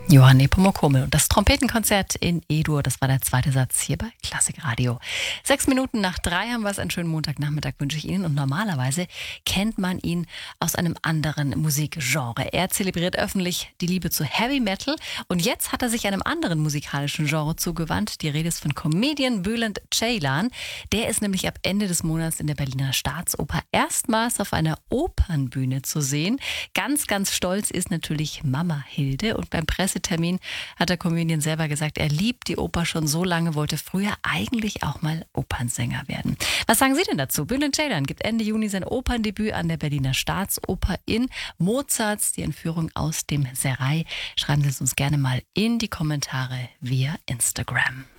Johann Nepomuk Hummel und das Trompetenkonzert in E-Dur, das war der zweite Satz hier bei Klassik Radio. 6 Minuten nach 3 haben wir es, einen schönen Montagnachmittag wünsche ich Ihnen und normalerweise kennt man ihn aus einem anderen Musikgenre. Er zelebriert öffentlich die Liebe zu Heavy Metal und jetzt hat er sich einem anderen musikalischen Genre zugewandt. Die Rede ist von Comedian Bülent Ceylan. Der ist nämlich ab Ende des Monats in der Berliner Staatsoper erstmals auf einer Opernbühne zu sehen. Ganz, ganz stolz ist natürlich Mama Hilde und beim Pressetermin hat der Comedian selber gesagt, er liebt die Oper schon so lange, wollte früher eigentlich auch mal Opernsänger werden. Was sagen Sie denn dazu? Bülent Ceylan gibt Ende Juni sein Operndebüt an der Berliner Staatsoper in Mozarts, die Entführung aus dem Serail. Schreiben Sie es uns gerne mal in die Kommentare via Instagram.